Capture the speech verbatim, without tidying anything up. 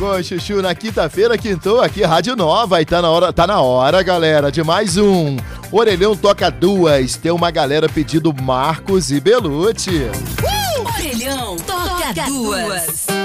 chegou, Chuchu, na quinta-feira, quintou aqui, Rádio Nova, e tá na hora, tá na hora, galera, de mais um Orelhão Toca Duas. Tem uma galera pedindo Marcos e Belucci. Uh! Orelhão Toca Duas.